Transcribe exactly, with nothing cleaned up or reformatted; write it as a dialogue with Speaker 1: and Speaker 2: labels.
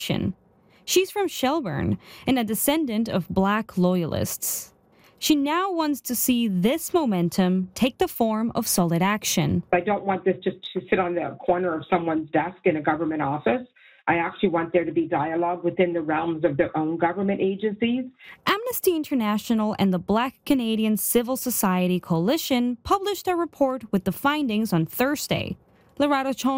Speaker 1: She's from Shelburne and a descendant of Black loyalists. She now wants to see this momentum take the form of solid action.
Speaker 2: I don't want this just to sit on the corner of someone's desk in a government office. I actually want there to be dialogue within the realms of their own government agencies.
Speaker 1: Amnesty International and the Black Canadian Civil Society Coalition published a report with the findings on Thursday. Lorado